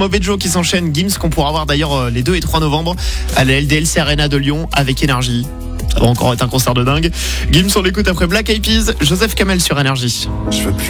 Mauvais Joe qui s'enchaîne, Gims qu'on pourra voir d'ailleurs les 2 et 3 novembre à la LDLC Arena de Lyon avec Énergie. Ça va encore être un concert de dingue. Gims, on l'écoute après Black Eyed Peas, Joseph Kamel sur Énergie. Je veux plus